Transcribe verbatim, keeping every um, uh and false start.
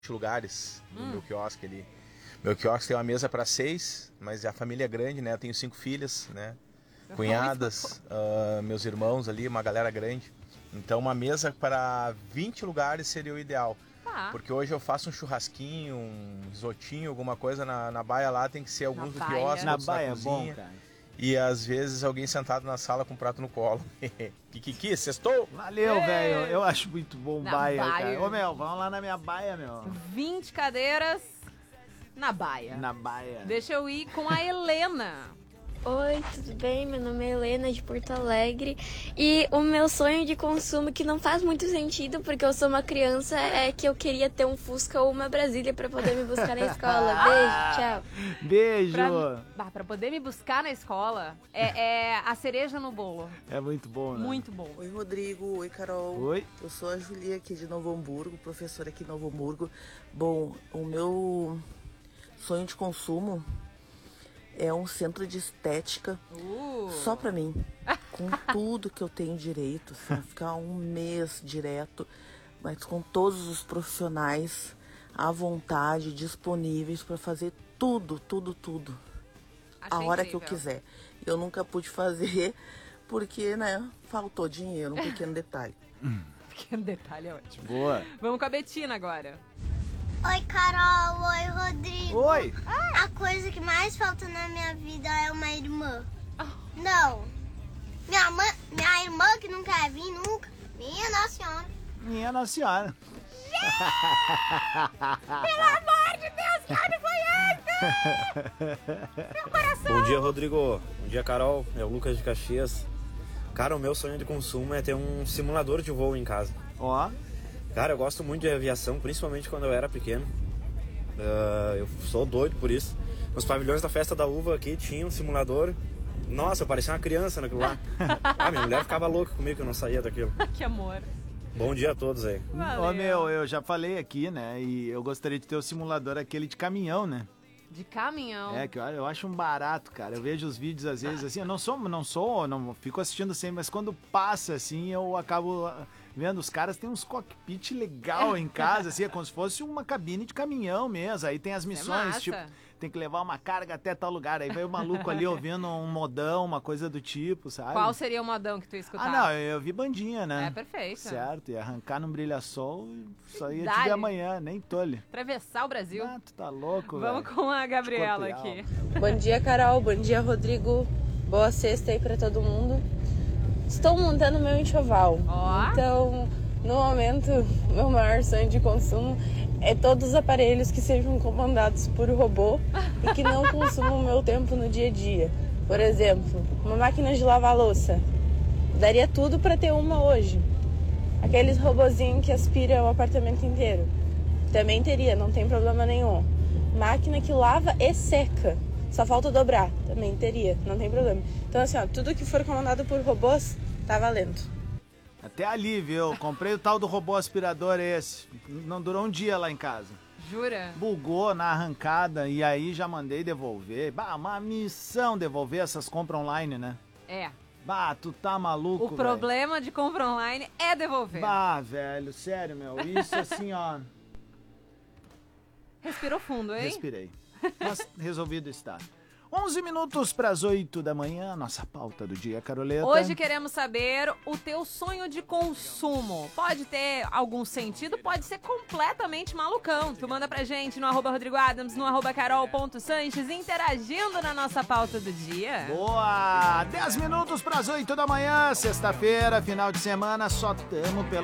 lugares no Hum. meu quiosque ali. Meu quiosque tem uma mesa para seis, mas a família é grande, né? Eu tenho cinco filhas, né? Cunhadas, uh, meus irmãos ali, uma galera grande. Então uma mesa para vinte lugares seria o ideal. Tá. Porque hoje eu faço um churrasquinho, um risotinho, alguma coisa na, na baia lá, tem que ser alguns Na do baia. quiosque, Na outros na baia é bom, cozinha. cara. E às vezes alguém sentado na sala com um prato no colo. Kikiki, sextou? Valeu, Ei! velho. Eu acho muito bom Na baia, baia. cara. Ô, Mel, vamos lá na minha baia, meu. vinte cadeiras na baia. Na baia. Deixa eu ir com a Helena. Oi, tudo bem? Meu nome é Helena, de Porto Alegre. E o meu sonho de consumo, que não faz muito sentido, porque eu sou uma criança, é que eu queria ter um Fusca ou uma Brasília pra poder me buscar na escola. Beijo, tchau. Beijo. Pra, bah, pra poder me buscar na escola, é, é a cereja no bolo. É muito bom, né? Muito bom. Oi, Rodrigo. Oi, Carol. Oi. Eu sou a Julia aqui de Novo Hamburgo, professora aqui em Novo Hamburgo. Bom, o meu sonho de consumo é um centro de estética Uh. só pra mim, com tudo que eu tenho direito, assim, ficar um mês direto, mas com todos os profissionais à vontade, disponíveis pra fazer tudo, tudo, tudo, Achei a hora incrível. que eu quiser. Eu nunca pude fazer porque, né, faltou dinheiro, um pequeno detalhe. Pequeno detalhe é ótimo. Boa. Vamos com a Betina agora. Oi, Carol. Oi, Rodrigo. Oi. A coisa que mais falta na minha vida é uma irmã. Não. Minha, mãe, minha irmã que não quer vir nunca. Minha Nossa Senhora. Minha Nossa Senhora. Pelo amor de Deus, que ano foi esse? Meu coração. Bom dia, Rodrigo. Bom dia, Carol. É o Lucas de Caxias. Cara, o meu sonho de consumo é ter um simulador de voo em casa. Ó. Cara, eu gosto muito de aviação, principalmente quando eu era pequeno. Uh, eu sou doido por isso. Nos pavilhões da Festa da Uva aqui tinha um simulador. Nossa, eu parecia uma criança naquilo lá. Ah, minha mulher ficava louca comigo que eu não saía daquilo. Que amor. Bom dia a todos aí. Valeu. Ô, meu, eu já falei aqui, né? E eu gostaria de ter o simulador aquele de caminhão, né? De caminhão. É, que eu, eu acho um barato, cara. Eu vejo os vídeos às vezes assim, eu não sou, não sou, não fico assistindo sempre, mas quando passa assim, eu acabo ah, vendo os caras tem uns cockpit legal em casa, assim, é como se fosse uma cabine de caminhão mesmo. Aí tem as Isso é missões, massa. tipo, tem que levar uma carga até tal lugar. Aí vai o maluco ali ouvindo um modão, uma coisa do tipo, sabe? Qual seria o modão que tu ia escutar? Ah, não, eu, eu vi bandinha, né? É perfeito. Certo, ia arrancar num brilha-sol e só ia te Dá-lhe. ver amanhã, nem tolhe. Atravessar o Brasil. Ah, tu tá louco, Vamos velho. com a Gabriela De corpo e aqui. Bom dia, Carol. Bom dia, Rodrigo. Boa sexta aí pra todo mundo. Estou montando meu enxoval. Ó. Então, no momento, meu maior sonho de consumo é todos os aparelhos que sejam comandados por robô e que não consumam meu tempo no dia a dia. Por exemplo, uma máquina de lavar louça. Daria tudo pra ter uma hoje. Aqueles robozinhos que aspiram o apartamento inteiro. Também teria, não tem problema nenhum. Máquina que lava e seca. Só falta dobrar. Também teria, não tem problema. Então assim, ó, tudo que for comandado por robôs, tá valendo. Até ali, viu? Comprei o tal do robô aspirador esse. Não durou um dia lá em casa. Jura? Bugou na arrancada e aí já mandei devolver. Bah, uma missão devolver essas compras online, né? É. Bah, tu tá maluco, O velho. problema de compra online é devolver. Bah, velho, sério, meu. Isso assim, ó. Respirou fundo, hein? Respirei. Mas resolvido está. onze minutos para as oito da manhã, nossa pauta do dia, Caroleta. Hoje queremos saber o teu sonho de consumo. Pode ter algum sentido, pode ser completamente malucão. Tu manda pra gente no arroba Rodrigo Adams, no arroba carol.sanches, interagindo na nossa pauta do dia. Boa! dez minutos para as oito da manhã, sexta-feira, final de semana, só tamo pela